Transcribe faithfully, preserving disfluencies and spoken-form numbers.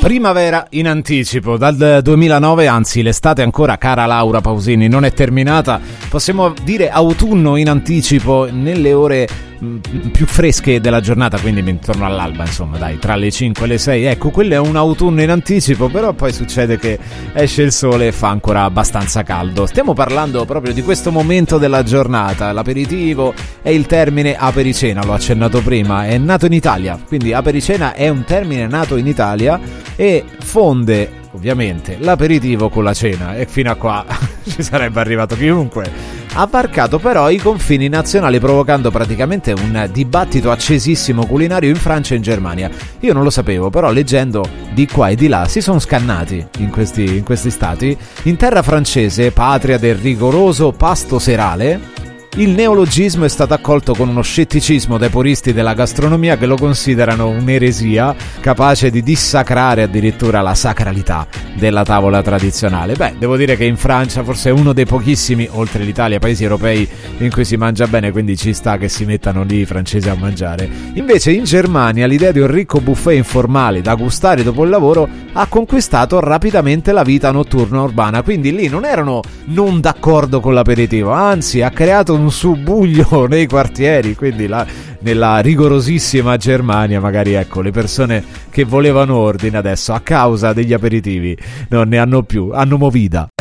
Primavera in anticipo dal duemilanove, anzi l'estate ancora, cara Laura Pausini, non è terminata. Possiamo dire autunno in anticipo nelle ore mh, più fresche della giornata, quindi intorno all'alba, insomma, dai, tra le cinque e le sei. Ecco, quello è un autunno in anticipo, però poi succede che esce il sole e fa ancora abbastanza caldo. Stiamo parlando proprio di questo momento della giornata. L'aperitivo è il termine apericena, l'ho accennato prima, è nato in Italia, quindi apericena è un termine nato in Italia e fonde ovviamente l'aperitivo con la cena, e fino a qua ci sarebbe arrivato chiunque. Ha varcato però i confini nazionali, provocando praticamente un dibattito accesissimo culinario in Francia e in Germania. Io non lo sapevo, però leggendo di qua e di là si sono scannati in questi, in questi stati. In terra francese, patria del rigoroso pasto serale, il neologismo è stato accolto con uno scetticismo dai puristi della gastronomia, che lo considerano un'eresia capace di dissacrare addirittura la sacralità della tavola tradizionale. Beh, devo dire che in Francia forse è uno dei pochissimi, oltre l'Italia, paesi europei in cui si mangia bene, quindi ci sta che si mettano lì i francesi a mangiare. Invece in Germania l'idea di un ricco buffet informale da gustare dopo il lavoro ha conquistato rapidamente la vita notturna urbana, quindi lì non erano non d'accordo con l'aperitivo, anzi ha creato un un subbuglio nei quartieri, quindi la, nella rigorosissima Germania magari, ecco, le persone che volevano ordine adesso a causa degli aperitivi non ne hanno più, hanno movida.